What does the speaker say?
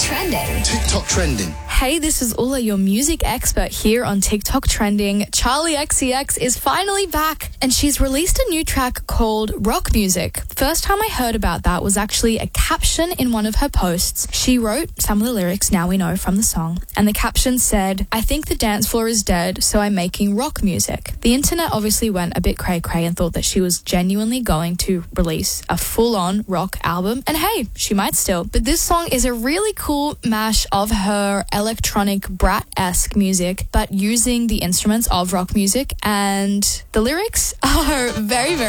Trending. TikTok trending. Hey, this is Ula, your music expert here on TikTok Trending. Charlie XCX is finally back, and she's released a new track called Rock Music. First time I heard about that was actually a caption in one of her posts. She wrote some of the lyrics now we know from the song, and the caption said, "I think the dance floor is dead, so I'm making rock music." The internet obviously went a bit cray-cray and thought that she was genuinely going to release a full-on rock album, and hey, she might still. But this song is a really cool mash of her electronic brat-esque music, but using the instruments of rock music, and the lyrics are very, very